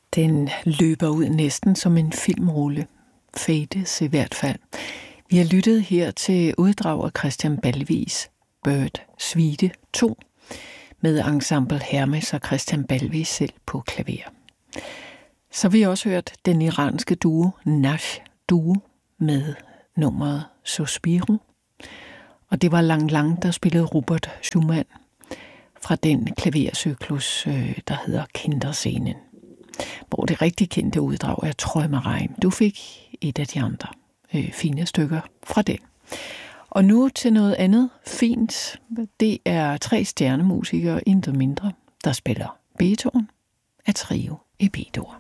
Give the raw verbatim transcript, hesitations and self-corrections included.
Den løber ud næsten som en filmrulle. Fades i hvert fald. Vi har lyttet her til uddrag af Christian Balvis Bird Suite to med Ensemble Hermes og Christian Balvis selv på klaver. Så har vi også hørt den iranske duo Nash Duo med nummeret Sospiro. Og det var Lang Lang, der spillede Robert Schumann fra den klavercyklus, der hedder Kinderscenen, hvor det rigtig kendte uddrag er Träumereien. Du fik et af de andre øh, fine stykker fra den. Og nu til noget andet fint. Det er tre stjernemusikere, intet mindre, der spiller Beethoven af Trio i B-dur.